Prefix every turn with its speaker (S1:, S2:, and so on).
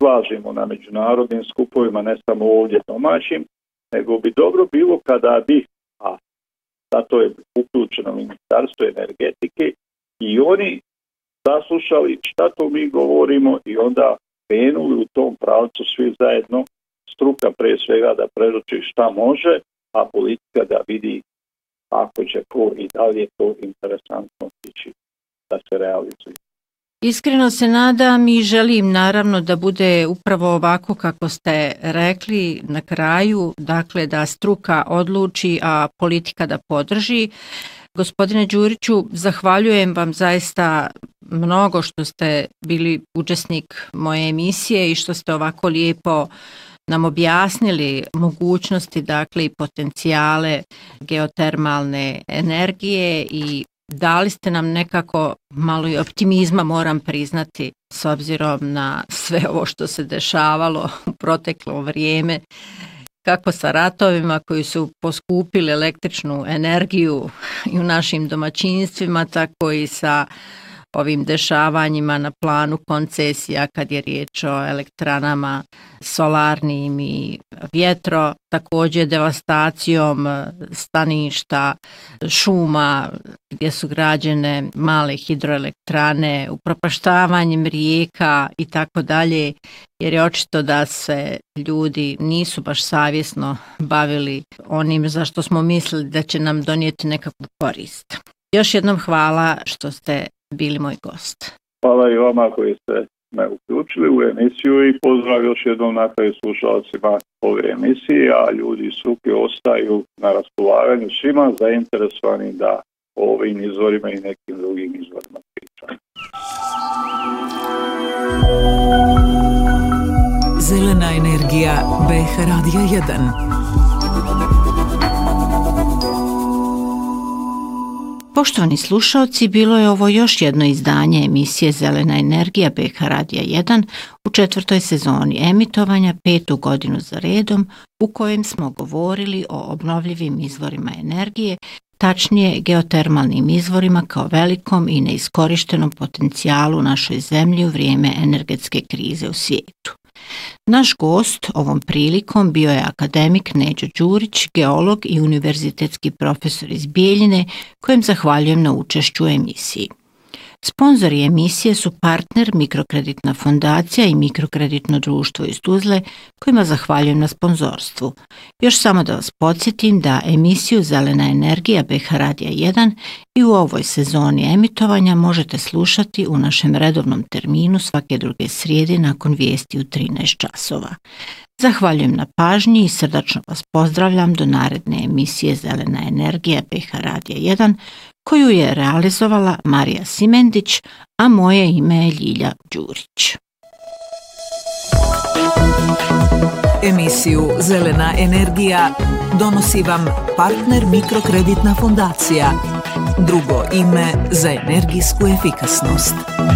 S1: izlazimo na međunarodnim skupovima, ne samo ovdje domaćim, nego bi dobro bilo kada bi, a zato je uključeno Ministarstvo energetike, i oni saslušali šta to mi govorimo i onda krenuli u tom pravcu svi zajedno, struka pre svega da predoči šta može, a politika da vidi ako će ko i da li je to interesantno ići da se realizuje.
S2: Iskreno se nadam i želim naravno da bude upravo ovako kako ste rekli na kraju, dakle da struka odluči, a politika da podrži. Gospodine Đuriću, zahvaljujem vam zaista mnogo što ste bili učesnik moje emisije i što ste ovako lijepo nam objasnili mogućnosti, dakle i potencijale geotermalne energije i dali ste nam nekako malo i optimizma, moram priznati, s obzirom na sve ovo što se dešavalo u proteklo vrijeme, kako sa ratovima koji su poskupili električnu energiju i u našim domaćinstvima, tako i sa ovim dešavanjima na planu koncesija kad je riječ o elektranama solarnim i vjetro, također devastacijom staništa, šuma gdje su građene male hidroelektrane, upropaštavanjem rijeka i tako dalje, jer je očito da se ljudi nisu baš savjesno bavili onim za što smo mislili da će nam donijeti nekakvu korist. Još jednom hvala što ste bili moj gost.
S1: Hvala i vama koji ste me uključili u emisiju i pozdrav još jednom na kraju slušalcima ove emisije, a ljudi iz struke ostaju na raspolaganju svima zainteresovani da o ovim izvorima i nekim drugim izvorima pričaju.
S3: Zelena energija BH Radija 1.
S2: Poštovani slušaoci, bilo je ovo još jedno izdanje emisije Zelena energija BH Radija 1 u 4. sezoni emitovanja 5. godinu za redom, u kojem smo govorili o obnovljivim izvorima energije, tačnije geotermalnim izvorima kao velikom i neiskorištenom potencijalu u našoj zemlji u vrijeme energetske krize u svijetu. Naš gost ovom prilikom bio je akademik Neđo Đurić, geolog i univerzitetski profesor iz Bijeljine, kojem zahvaljujem na učešću u emisiji. Sponzori emisije su partner Mikrokreditna fondacija i Mikrokreditno društvo iz Tuzle, kojima zahvaljujem na sponzorstvu. Još samo da vas podsjetim da emisiju Zelena energija BH Radija 1 i u ovoj sezoni emitovanja možete slušati u našem redovnom terminu svake druge srijede nakon vijesti u 13 časova. Zahvaljujem na pažnji i srdačno vas pozdravljam do naredne emisije Zelena energija BH Radija 1, koju je realizovala Marija Simendić, a moje ime je Ljilja Đurić.
S3: Emisiju Zelena energija donosi vam partner Mikrokreditna fondacija, drugo ime za energijsku efikasnost.